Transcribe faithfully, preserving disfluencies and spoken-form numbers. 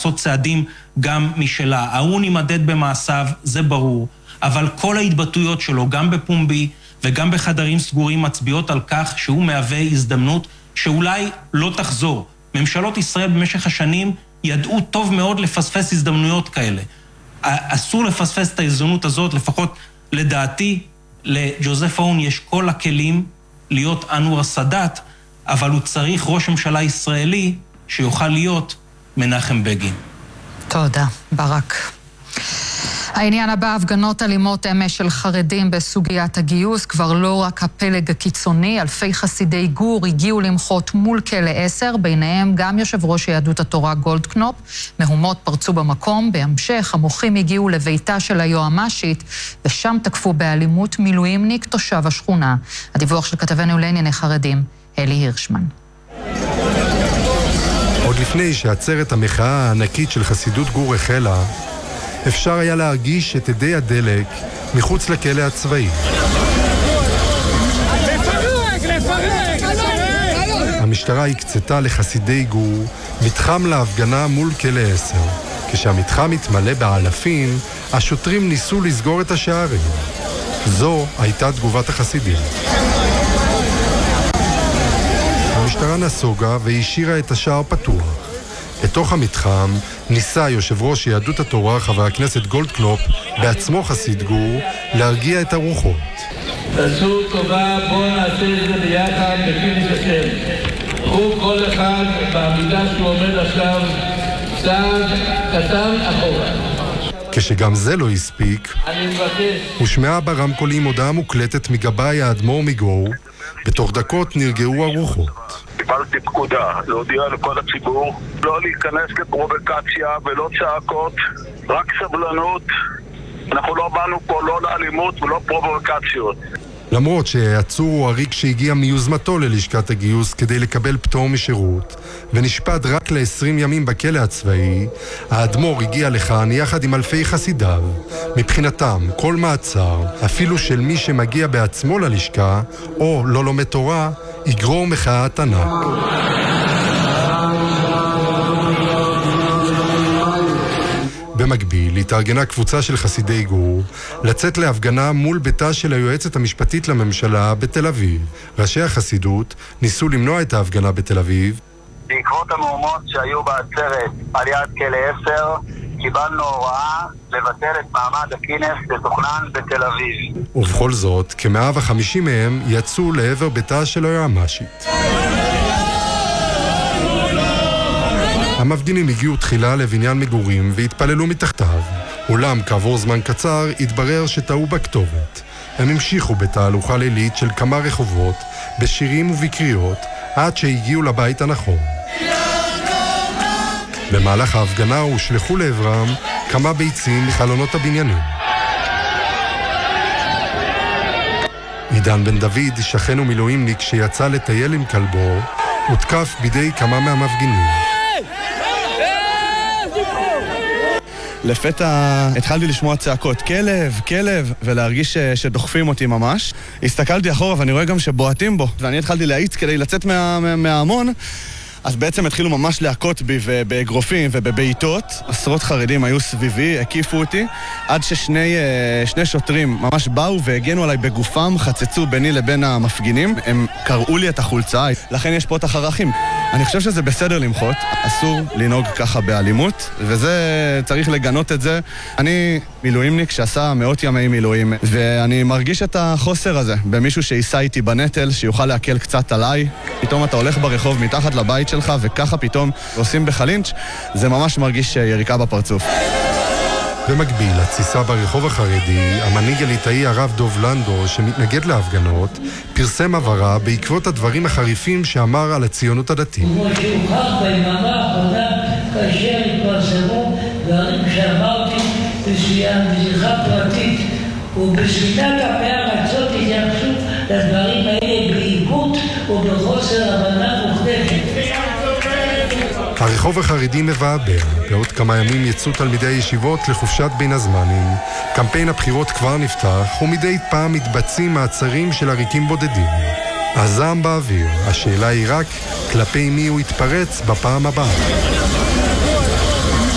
לעשות צעדים גם משלה. האון יימדד במעשיו, זה ברור, אבל כל ההתבטאויות שלו, גם בפומבי וגם בחדרים סגורים, מצביעות על כך שהוא מהווה הזדמנות שאולי לא תחזור. ממשלות ישראל במשך השנים ידעו טוב מאוד לפספס הזדמנויות כאלה. אסור לפספס את ההזדמנות הזאת, לפחות לדעתי, לג'וזף און יש כל הכלים להיות אנואר סאדאת, אבל הוא צריך ראש ממשלה ישראלי שיוכל להיות מנחם בגין. תודה, ברק. העניין הבא, הפגנות אלימות אמש של חרדים בסוגיית הגיוס, כבר לא רק הפלג הקיצוני, אלפי חסידי גור הגיעו למחות מול כלא עשר, ביניהם גם יושב ראש יהדות התורה גולדקנופ. מהומות פרצו במקום, בהמשך המוחים הגיעו לביתה של היועמ"שית, ושם תקפו באלימות מילואימניק תושב השכונה. הדיווח של כתבנו לענייני חרדים, אלי הירשמן. עוד לפני שעצרת המחאה הענקית של חסידות גור החלה, אפשר היה להרגיש את עדי הדלק מחוץ לכלא הצבאי. המשטרה הקצתה לחסידי גור מתחם להפגנה מול כלא עשר. כשהמתחם התמלא באלפים, השוטרים ניסו לסגור את השערים. זו הייתה תגובת החסידים. המשטרה נסוגה והשאירה את השער פתוח. בתוך המתחם ניסה יושב ראש יהדות התורה חבר הכנסת גולדקנופ, בעצמו חסיד גור, להרגיע את הרוחות. תעשו טובה, בואו נעשה את זה ביחד לפי נסתכל. קחו כל אחד בעמידה שהוא עומד עכשיו צעד קטן אחורה. כשגם זה לא הספיק, הושמעה ברמקולים הודעה מוקלטת מגבאי האדמו"ר מגור. בתוך דקות נרגעו הרוחות. קיבלתי פקודה להודיע לכל הציבור לא להיכנס לפרובוקציה ולא צעקות, רק סבלנות. אנחנו לא באנו פה לא לאלימות ולא פרובוקציות. למרות שהעצור הוא הריק שהגיע מיוזמתו ללשכת הגיוס כדי לקבל פטור משירות ונשפט רק ל-עשרים ימים בכלא הצבאי, האדמו"ר הגיע לכאן יחד עם אלפי חסידיו. מבחינתם כל מעצר, אפילו של מי שמגיע בעצמו ללשכה או לא לומד תורה, יגרור מחאת ענק. במקביל התארגנה קבוצה של חסידי גור לצאת להפגנה מול ביתה של היועצת המשפטית לממשלה בתל אביב. ראשי החסידות ניסו למנוע את ההפגנה בתל אביב. בעקבות המהומות שהיו בעצרת על יד כלא עשר, קיבלנו הוראה לבטל את מעמד הכינס שתוכנן בתל אביב. ובכל זאת, כ-מאה וחמישים מהם יצאו לעבר ביתה של היועמ"שית. המפגינים הגיעו תחילה לבניין מגורים והתפללו מתחתיו. אולם כעבור זמן קצר התברר שטעו בכתובת. הם המשיכו בתהלוכה לילית של כמה רחובות, בשירים ובקריאות, עד שהגיעו לבית הנכון. במהלך ההפגנה הושלחו לעברם כמה ביצים מחלונות הבניינים. עידן בן דוד, שכן ומילואימניק שיצא לטייל עם כלבו, הותקף בידי כמה מהמפגינים. לפתע התחלתי לשמוע צעקות, כלב, כלב, ולהרגיש שדוחפים אותי ממש. הסתכלתי אחורה ואני רואה גם שבועטים בו, ואני התחלתי להאיץ כדי לצאת מה, מה, מההמון. אז בעצם התחילו ממש להכות בי באגרופים ובבעיטות. עשרות חרדים היו סביבי, הקיפו אותי, עד ששני שני שוטרים ממש באו והגנו עליי בגופם, חצצו ביני לבין המפגינים. הם קראו לי את החולצה, לכן יש פה את החרכים. אני חושב שזה בסדר למחות, אסור לנהוג ככה באלימות, וזה צריך לגנות את זה. אני מילואימניק שעשה מאות ימי מילואים, ואני מרגיש את החוסר הזה במישהו שיסע איתי בנטל, שיוכל להקל קצת עליי. פתאום אתה הולך ברחוב מתחת לבית שלך, וככה פתאום עושים בחלינץ', זה ממש מרגיש יריקה בפרצוף. במקביל, התסיסה ברחוב החרדי, המנהיג הליטאי הרב דוב לנדו, שמתנגד להפגנות, פרסם הבהרה בעקבות הדברים החריפים שאמר על הציונות הדתית. כמו שהוכח ביממה האחרונה, כאשר התפרסמו דברים שאמרתי בשיחה פרטית, ובשליטת הפער עצות התייחסות לדברים האלה בעיוות ובחוסר הבנה מוחלטת. הרחוב החרדי מבעבע. בעוד כמה ימים יצאו תלמידי הישיבות לחופשת בין הזמנים. קמפיין הבחירות כבר נפתח, ומדי פעם מתבצעים מעצרים של עריקים בודדים. הזעם באוויר. השאלה היא רק כלפי מי הוא יתפרץ בפעם הבאה.